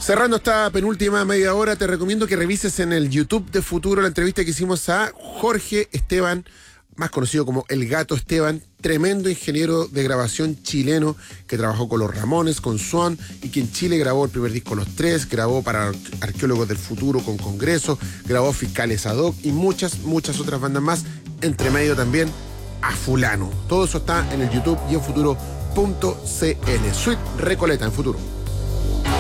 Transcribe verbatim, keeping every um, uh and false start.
Cerrando esta penúltima media hora, te recomiendo que revises en el YouTube de Futuro la entrevista que hicimos a Jorge Esteban, más conocido como El Gato Esteban, tremendo ingeniero de grabación chileno que trabajó con los Ramones, con Swan, y que en Chile grabó el primer disco Los Tres, grabó para Arqueólogos del Futuro con Congreso, grabó Fiscales Ad Hoc y muchas, muchas otras bandas más, entre medio también a Fulano. Todo eso está en el YouTube y en futuro punto c l. Suite Recoleta en Futuro.